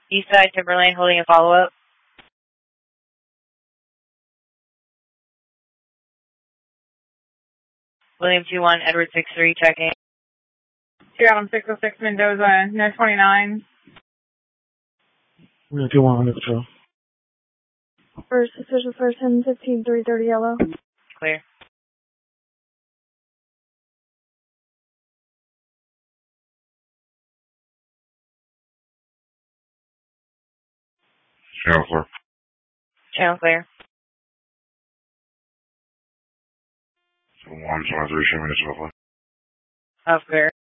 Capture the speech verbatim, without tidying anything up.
Eastside Timberlane holding a follow-up. William two one, Edward six three, checking. Seattle six oh six, Mendoza, no twenty-nine. William two one, under control. First, official first, ten fifteen, three thirty, yellow. Clear. Channel clear. Channel clear. one twenty-three, show me the software. Off clear.